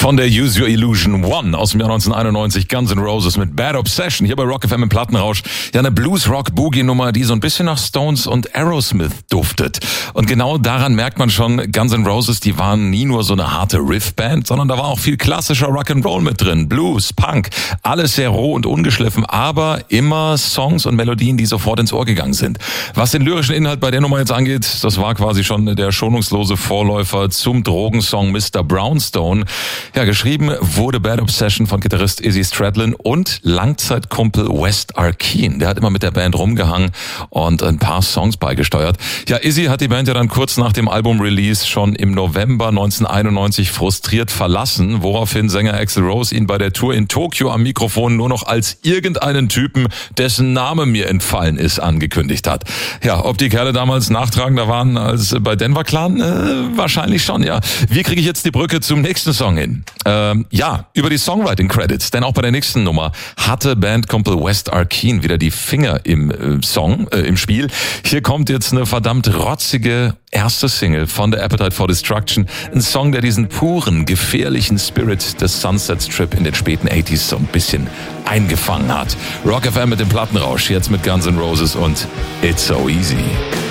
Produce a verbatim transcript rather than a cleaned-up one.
von der Use Your Illusion One aus dem Jahr neunzehnhunderteinundneunzig, Guns N' Roses mit Bad Obsession, hier bei Rock F M im Plattenrausch. Ja, eine Blues-Rock-Boogie-Nummer, die so ein bisschen nach Stones und Aerosmith duftet. Und genau daran merkt man schon, Guns N' Roses, die waren nie nur so eine harte Riff-Band, sondern da war auch viel klassischer Rock'n'Roll mit drin. Blues, Punk, alles sehr roh und ungeschliffen, aber immer Songs und Melodien, die sofort ins Ohr gegangen sind. Was den lyrischen Inhalt bei der Nummer jetzt angeht, das war quasi schon der schonungslose Vorläufer zum Drogensong Mister Brownstone. Ja, geschrieben wurde Bad Obsession von Gitarrist Izzy Stradlin und Langzeitkumpel Wes Arkeen. Der hat immer mit der Band rumgehangen und ein paar Songs beigesteuert. Ja, Izzy hat die Band ja dann kurz nach dem Album-Release schon im November neunzehnhunderteinundneunzig frustriert verlassen, woraufhin Sänger Axl Rose ihn bei der Tour in Tokio am Mikrofon nur noch als irgendeinen Typen, dessen Name mir entfallen ist, angekündigt hat. Ja, ob die Kerle damals nachtragender waren als bei Denver Clan? Äh, wahrscheinlich schon, ja. Wie kriege ich jetzt die Brücke zum nächsten Song hin? Ähm, ja, über die Songwriting-Credits, denn auch bei der nächsten Nummer hatte Bandkumpel Wes Arkeen wieder die Finger im äh, Song, äh, im Spiel. Hier kommt jetzt eine verdammt rotzige erste Single von The Appetite for Destruction. Ein Song, der diesen puren, gefährlichen Spirit des Sunset Strip in den späten achtziger so ein bisschen eingefangen hat. Rock F M mit dem Plattenrausch, jetzt mit Guns N' Roses und It's So Easy.